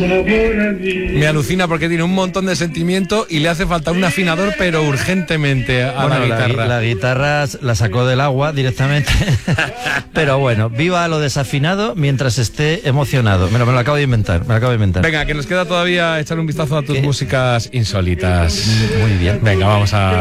Me alucina porque tiene un montón de sentimiento y le hace falta un afinador, pero urgentemente a la guitarra. La guitarra la sacó del agua directamente. Pero bueno, viva lo desafinado mientras esté emocionado. Me lo acabo de inventar, Venga, que nos queda todavía echar un vistazo a tus músicas insólitas. Muy bien. Venga, vamos a